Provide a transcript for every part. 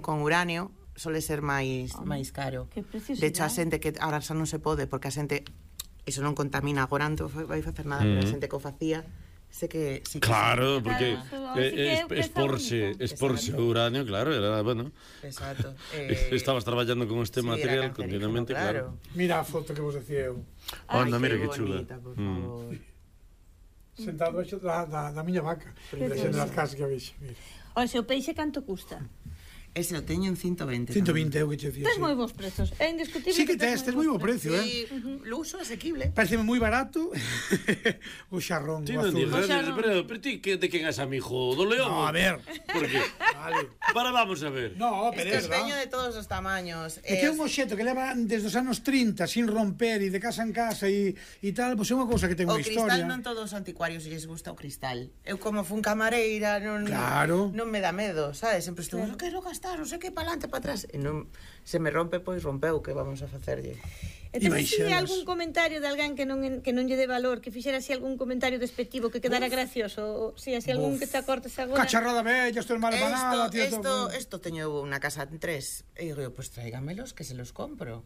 con uranio suele ser máis caro. De hecho, a xente que ahora xa non se pode, porque a xente iso non contamina, agora non vai facer nada, pero a xente que o facía sé que sí que claro, porque exporse o uranio, claro, era, bueno. Exacto. Estabas traballando con este material continuamente, claro. Mira a foto que vos decía eu. Anda, mira que chula. Sentado baixo da miña vaca, deixando as casas que a vexo. O seu peixe canto custa? Ese o teño en 120. 120 é o que te decía. Tes moi bons prezos, é indiscutible. Sí que tes moi bo precio, Lo uso asequible. Pareceme moi barato o xarrón, o azul. Pero ti, de quen és amigo? Do León? No, a ver. Por qué? Vale. Vamos a ver. No, pero es que teño de todos os tamaños. É que é un obxeto que leva desde os anos 30 sin romper e de casa en casa e tal, pois é unha cousa que ten unha historia. O cristal non todos os anticuarios lles gusta o cristal. Eu como fun camareira non me dá medo, sabes? Sempre estou, non quero gastar, non sei que para adelante, para atrás. E non, se me rompe, pois rompeu, que vamos a facerlle. E tens así algún comentario de alguén que non lle dé valor, que fixera así algún comentario despectivo que quedara gracioso? Si, así algún que te acortes agora? Cacharrada bella, esto é mal manada, tío. Esto teño unha casa en 3. E digo, pues tráigamelos que se los compro.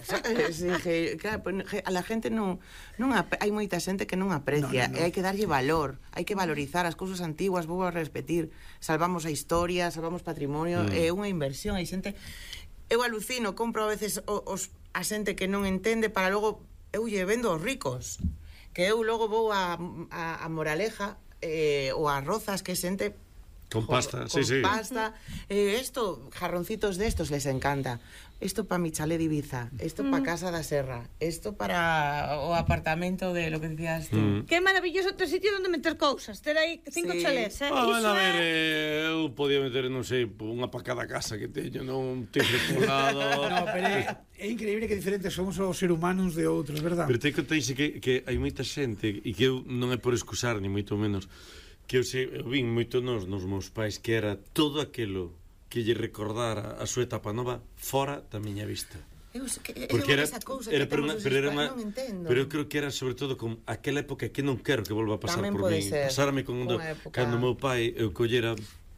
Claro, a la gente non hai moita xente que non aprecia, e hai que darlle valor, hai que valorizar as cousas antiguas, vou a repetir, salvamos a historia, salvamos patrimonio, é unha inversión, hai xente. Eu alucino, compro a veces a xente que non entende para logo eu lle vendo aos ricos, que eu logo vou a Moraleja ou a Rozas, que é xente con pasta, pasta, esto, jarroncitos de estos les encanta. Esto para mi chalet de Ibiza, esto para Casa da Serra, esto para o apartamento de lo que decías tú. Qué maravilloso outro sitio onde meter cousas, ter aí 5 chalés, bueno, a ver, eu podía meter, non sei, unha para cada casa que teño, non tigre por lado. No, pero é increíble que diferentes somos os seres humanos de outros, verdad? Pero te conteise que hai moita xente, e que eu non é por excusar, ni moito menos, que eu vin moito nos meus pais que era todo aquilo que lle recordara a súa etapa nova fora da miña vista. Porque era esa cousa que temos os hispánicos, non entendo. Pero eu creo que era sobre todo con aquela época que non quero que volva a pasar por mí. Pasárame con cando meu pai eu collera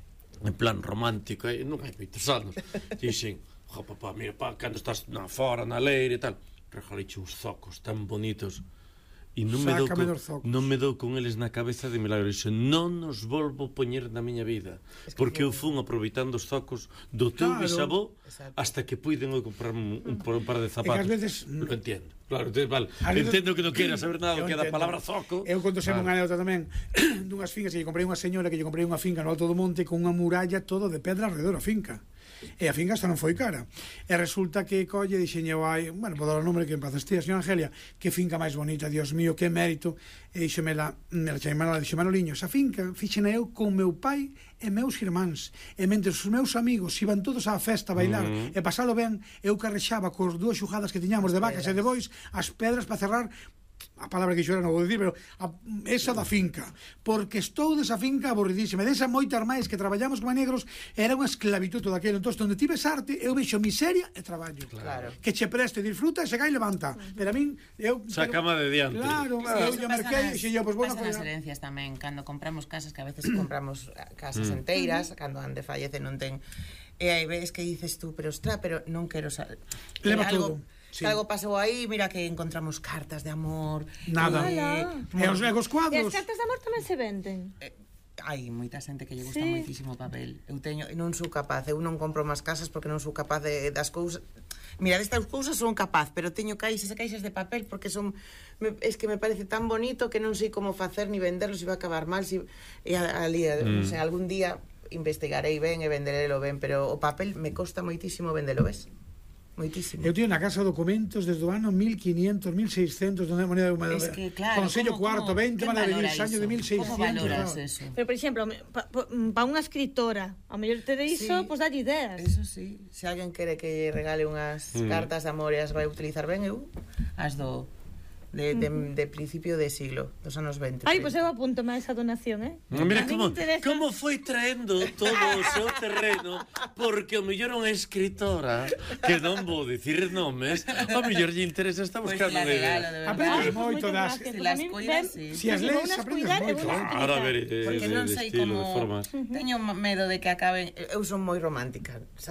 en plan romántico, non hai moitos anos. Dixen, papá, mira, cando estás fora na leira e tal, regaleiche uns zocos tan bonitos. E non me dou con eles na cabeza de milagro. Dixo, non nos volvo poñer na miña vida, porque eu fun aproveitando os zocos do teu bisavó hasta que puiden comprar un par de zapatos. Lo entiendo. Claro, vale. Entendo que non queras saber nada que da palabra zoco. Eu conto sempre unha anécdota tamén dunhas fincas que lle comprei unha señora que lle comprei unha finca no Alto do Monte con unha muralla todo de pedra alrededor da finca. E a finca hasta non foi cara. E resulta que colle e dixenlle vai, bueno, por dar o nombre que en paz estea, señora Angelia, que finca máis bonita, Dios mío, que mérito. E dixemela, dixo Manoliño, esa finca fixena eu con meu pai e meus irmáns. E mentre os meus amigos iban todos á festa a bailar e pasalo ben, eu carrexaba cos dúas xugadas que tiñamos de vacas e de bois as pedras para cerrar a palabra que xora non vou dicir, pero esa da finca, porque estou desa finca aburridísima, desa moitas máis que traballamos como negros, era unha esclavitud todo aquilo. Entón, onde tives arte, eu vexo miseria e traballo. Claro. Que che preste, disfruta, se cae, levanta. Pero a min, eu... Sacama de diante. Claro, eu lle marquei, e xe, pois, bueno, pasa nas herencias tamén, cando compramos casas, que a veces compramos casas enteiras, cando ande fallece non ten... E aí ves que dices tú, pero ostra, pero non quero saber. Leva todo. Sí. Algo pasou aí, mira que encontramos cartas de amor. Nada. E os legos cuadros. E as cartas de amor tamén se venden. Hai moita xente que lle gusta moitísimo o papel. Eu non sou capaz, eu non compro máis casas porque non sou capaz das cousas. Mira, destas cousas son capaz, pero teño caixas e caixas de papel porque es que me parece tan bonito que non sei como facer ni venderlo, se vai acabar mal, e ali, non sei, algún día investigarei ben e venderelo ben, pero o papel me costa moitísimo vendelo, ves? Moitísimo. Eu teño na casa documentos desde o ano 1500, 1600 de moneda de humedad. Es que claro, Consello cuarto, 20 maravillosos años de 1600. Como valoras eso? Pero por exemplo, para unha escritora, ao mellor te de iso, pois dalle ideas. Eso sí, se alguén quere que regale unhas cartas de amor e as vai utilizar ben, eu as do de principio de siglo, dos anos 20. Ai, pois eu apunto máis a donación, Mira como foi traendo todo o seu terreno, porque o mellor unha escritora, que non vou dicir nomes, o mellor lle interesa, está buscando unha idea. Aprendes moito das... Si as leis, aprendes moito. Ahora, a ver, porque non sei como... Teño medo de que acaben... Eu son moi romántica,